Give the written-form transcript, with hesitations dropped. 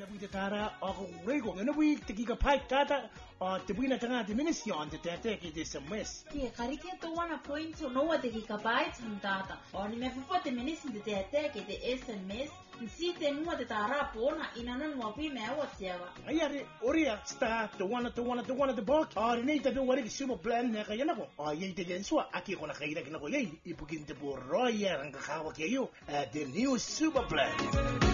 Buita Tara, or Rego, and a week to giga pipe data, or the winner to ministry on the take it is a mess. Ke karike to wana point no wa te gigabytes ng data. O ni me fufa te minisi te te te SMS, nsi te mua te tara pona inanon wa pi me wa tiawa. Ayare, Oria, start the one the box, or need to do what is super plan Nakayanako, or ye the Jensua, Aki on a Kaida, you begin to borrow and the new super plan.